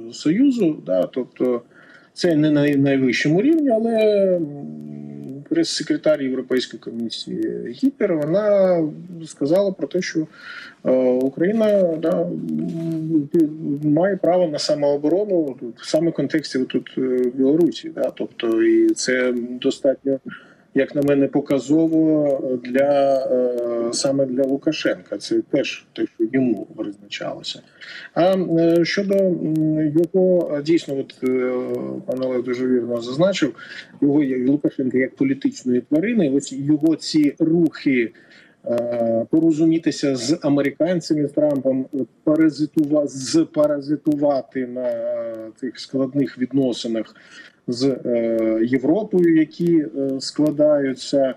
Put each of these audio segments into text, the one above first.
Союзу, да, тобто це не на найвищому рівні, але прес-секретар Європейської комісії Гіпер, вона сказала про те, що Україна має право на самооборону саме в контексті Білорусі. Да, тобто, і це достатньо, як на мене, показово саме для Лукашенка. Це теж те, що йому призначалося. А щодо його, дійсно, пан Олег дуже вірно зазначив, його Лукашенка як політичної тварини, ось його ці рухи порозумітися з американцями, з Трампом, паразитувати на цих складних відносинах з Європою, які складаються,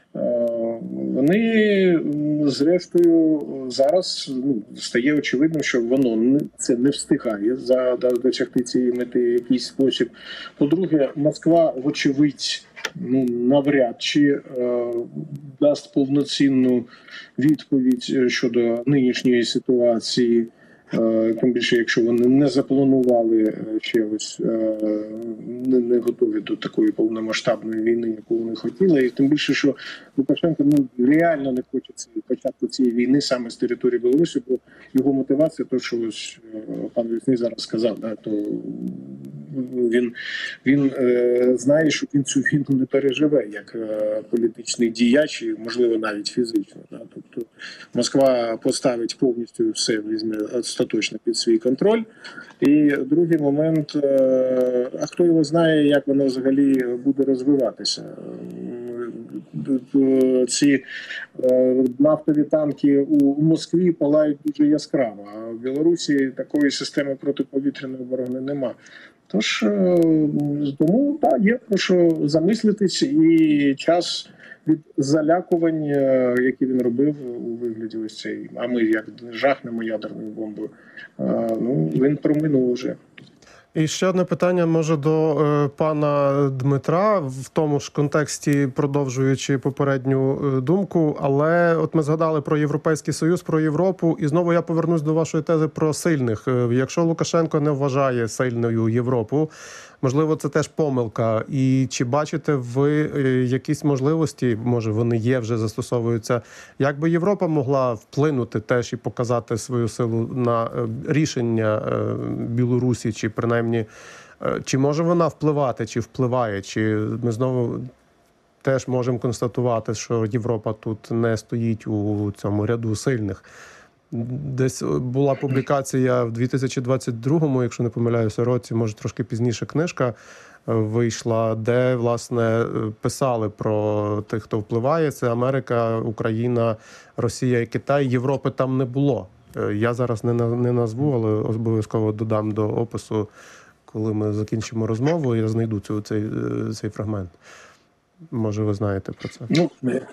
вони, зрештою, зараз стає очевидним, що воно це не встигає досягти цієї мети в якийсь спосіб. По-друге, Москва, вочевидь, навряд чи дасть повноцінну відповідь щодо нинішньої ситуації, тим більше, якщо вони не запланували ще не готові до такої повномасштабної війни, яку вони хотіли, і тим більше, що Лукашенко реально не хоче початку цієї війни саме з території Білорусі, бо його мотивація, то що ось пан Вісний зараз сказав, да, то він знає, що він цю війну не переживе як політичний діяч, і, можливо, навіть фізично. Да. Тобто Москва поставить повністю все, візьме остаточно під свій контроль. І другий момент, а хто його знає, як воно взагалі буде розвиватися. Ці нафтові танки у Москві палають дуже яскраво, а в Білорусі такої системи протиповітряної оборони нема. Тож, тому є про що замислитись, і час від залякувань, які він робив у вигляді ось цей, а ми як жахнемо ядерною бомбою, він проминув вже. І ще одне питання, може, до пана Дмитра, в тому ж контексті, продовжуючи попередню думку, але от ми згадали про Європейський Союз, про Європу, і знову я повернусь до вашої тези про сильних. Якщо Лукашенко не вважає сильною Європу, можливо, це теж помилка. І чи бачите ви якісь можливості, може вони є, вже застосовуються, як би Європа могла вплинути теж і показати свою силу на рішення Білорусі, чи принаймні, чи може вона впливати, чи впливає, чи ми знову теж можемо констатувати, що Європа тут не стоїть у цьому ряду сильних. Десь була публікація в 2022-му, якщо не помиляюся, році, може трошки пізніше книжка вийшла, де, власне, писали про тих, хто впливає. Це Америка, Україна, Росія і Китай. Європи там не було. Я зараз не назву, але обов'язково додам до опису, коли ми закінчимо розмову, я знайду цей фрагмент. Може, ви знаєте про це?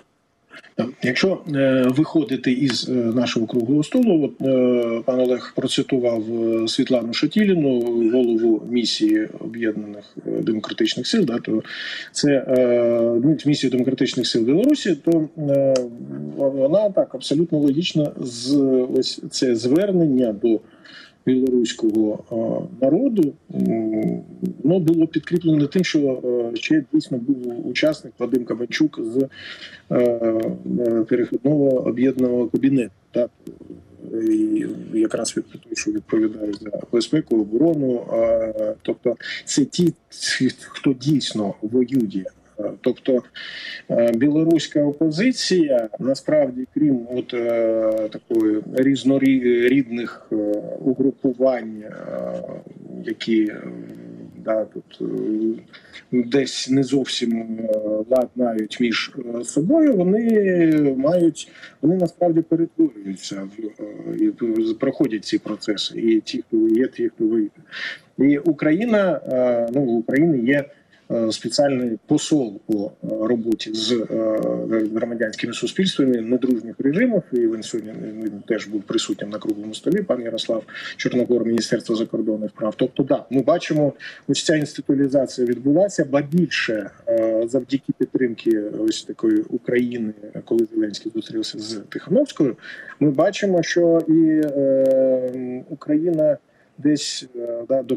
Якщо виходити із нашого круглого столу, пан Олег процитував Світлану Шатіліну, голову місії Об'єднаних демократичних сил, да, то це місію демократичних сил Білорусі, то вона так абсолютно логічно ось це звернення до білоруського народу було підкріплено тим, що ще дійсно був учасник Вадим Кабанчук з перехідного об'єднаного кабінету. Так? І якраз той, що відповідає за безпеку, оборону. Тобто це ті, хто дійсно воює. Тобто білоруська опозиція, насправді, крім такої різнорідних угрупувань, які тут десь не зовсім ладнають між собою, вони насправді перетворюються і проходять ці процеси. І ті, хто є, ті, хто воює. І Україна, в Україні є спеціальний посол по роботі з громадянськими суспільствами недружніх режимів, і він сьогодні теж був присутнім на круглому столі, пан Ярослав Чорногор, Міністерство закордонних справ. Тобто, ми бачимо, ось ця інституалізація відбулася, ба більше завдяки підтримки ось такої України, коли Зеленський зустрівся з Тихановською, ми бачимо, що і Україна десь до